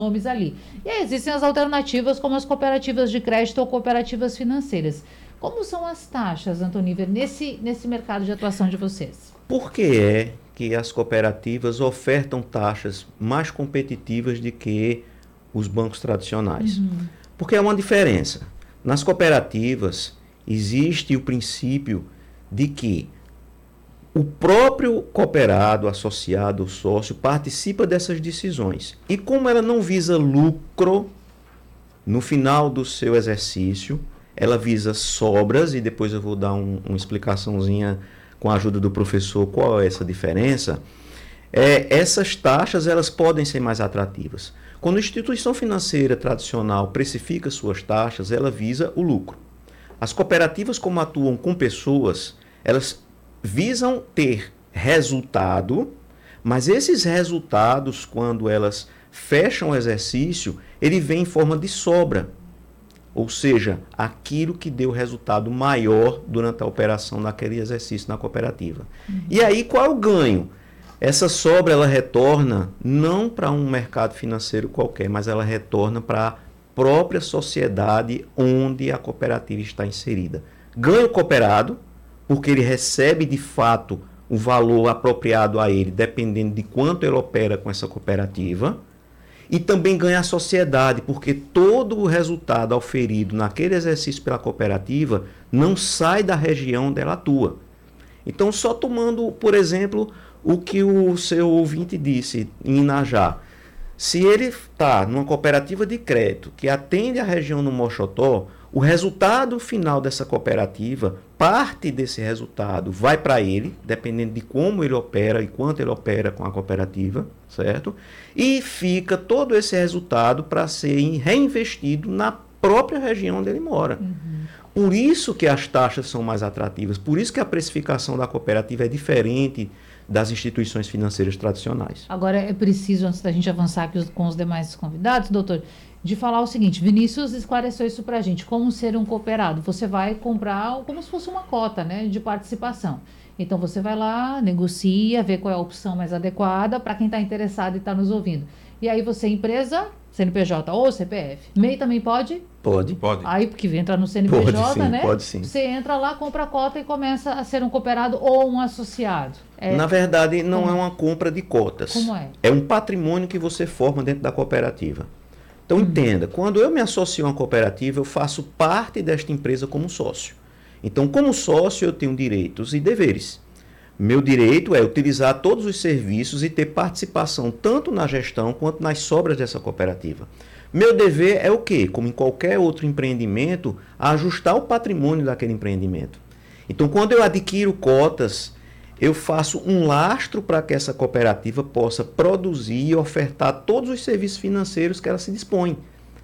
nomes ali. E aí existem as alternativas como as cooperativas de crédito ou cooperativas financeiras. Como são as taxas, Antoniver, nesse mercado de atuação de vocês? Por que é que as cooperativas ofertam taxas mais competitivas do que os bancos tradicionais? Porque é uma diferença. Nas cooperativas existe o princípio de que o próprio cooperado, associado, sócio, participa dessas decisões. E como ela não visa lucro no final do seu exercício, ela visa sobras, e depois eu vou dar uma explicaçãozinha com a ajuda do professor qual é essa diferença. Essas taxas elas podem ser mais atrativas. Quando a instituição financeira tradicional precifica suas taxas, ela visa o lucro. As cooperativas, como atuam com pessoas, elas visam ter resultado, mas esses resultados, quando elas fecham o exercício, ele vem em forma de sobra. Ou seja, aquilo que deu resultado maior durante a operação naquele exercício na cooperativa. E aí, qual é o ganho? Essa sobra, ela retorna não para um mercado financeiro qualquer, mas ela retorna para a própria sociedade onde a cooperativa está inserida. Ganho cooperado, porque ele recebe de fato o valor apropriado a ele, dependendo de quanto ele opera com essa cooperativa. E também ganha a sociedade, porque todo o resultado auferido naquele exercício pela cooperativa não sai da região onde ela atua. Então, só tomando, por exemplo, o que o seu ouvinte disse em Inajá. Se ele está numa cooperativa de crédito que atende a região no Moxotó, o resultado final dessa cooperativa, parte desse resultado vai para ele, dependendo de como ele opera e quanto ele opera com a cooperativa, certo? E fica todo esse resultado para ser reinvestido na própria região onde ele mora. Por isso que as taxas são mais atrativas, por isso que a precificação da cooperativa é diferente das instituições financeiras tradicionais. Agora é preciso, antes da gente avançar aqui com os demais convidados, doutor, de falar o seguinte: Vinícius esclareceu isso para a gente, como ser um cooperado. Você vai comprar como se fosse uma cota, né, de participação. Então você vai lá, negocia, vê qual é a opção mais adequada para quem está interessado e está nos ouvindo. E aí você, empresa, CNPJ ou CPF. MEI também pode? Pode. Aí, porque entra no CNPJ, pode, sim, né? Pode sim. Você entra lá, compra a cota e começa a ser um cooperado ou um associado. Na verdade, não é uma compra de cotas. Como é? É um patrimônio que você forma dentro da cooperativa. Então, entenda, quando eu me associo a uma cooperativa, eu faço parte desta empresa como sócio. Então, como sócio, eu tenho direitos e deveres. Meu direito é utilizar todos os serviços e ter participação tanto na gestão quanto nas sobras dessa cooperativa. Meu dever é o quê? Como em qualquer outro empreendimento, ajustar o patrimônio daquele empreendimento. Então, quando eu adquiro cotas, eu faço um lastro para que essa cooperativa possa produzir e ofertar todos os serviços financeiros que ela se dispõe.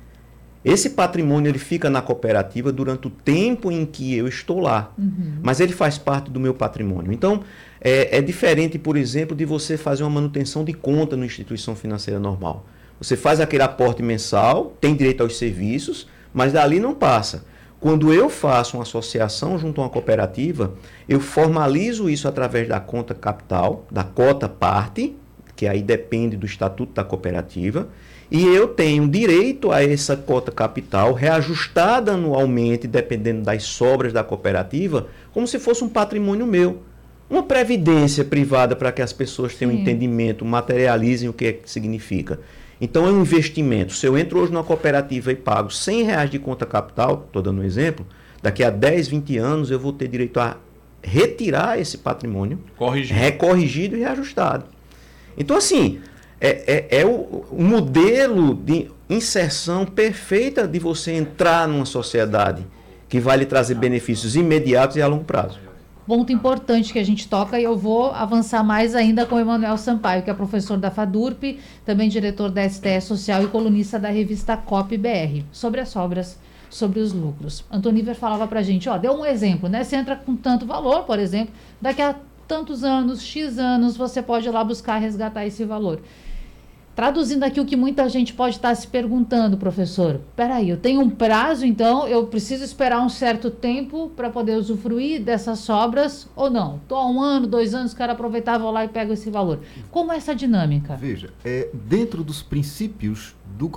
Esse patrimônio ele fica na cooperativa durante o tempo em que eu estou lá, mas ele faz parte do meu patrimônio. Então, é diferente, por exemplo, de você fazer uma manutenção de conta numa instituição financeira normal. Você faz aquele aporte mensal, tem direito aos serviços, mas dali não passa. Quando eu faço uma associação junto a uma cooperativa, eu formalizo isso através da conta capital, da cota parte, que aí depende do estatuto da cooperativa, e eu tenho direito a essa cota capital reajustada anualmente, dependendo das sobras da cooperativa, como se fosse um patrimônio meu. Uma previdência privada para que as pessoas tenham entendimento, materializem o que significa. Então é um investimento. Se eu entro hoje numa cooperativa e pago R$100 de conta capital, estou dando um exemplo, daqui a 10, 20 anos eu vou ter direito a retirar esse patrimônio, recorrigido e reajustado. Então, assim, é o modelo de inserção perfeita de você entrar numa sociedade que vai lhe trazer benefícios imediatos e a longo prazo. Ponto importante que a gente toca, e eu vou avançar mais ainda com o Emanuel Sampaio, que é professor da FADURP, também diretor da STE Social e colunista da revista COP-BR, sobre as sobras, sobre os lucros. Antoniver falava pra gente, deu um exemplo, né? Você entra com tanto valor, por exemplo, daqui a tantos anos, X anos, você pode ir lá buscar resgatar esse valor. Traduzindo aqui o que muita gente pode estar se perguntando, professor. Peraí, eu tenho um prazo, então eu preciso esperar um certo tempo para poder usufruir dessas sobras ou não? Estou há 1 ano, 2 anos, quero aproveitar, vou lá e pego esse valor. Como é essa dinâmica? Veja, dentro dos princípios do